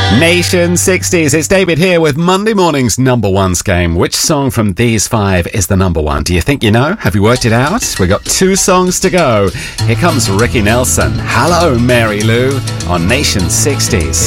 Nation 60s, it's David here with Monday morning's number ones game. Which song from these five is the number one? Do you think you know? Have you worked it out? We've got 2 songs to go. Here comes Ricky Nelson. Hello, Mary Lou on Nation 60s.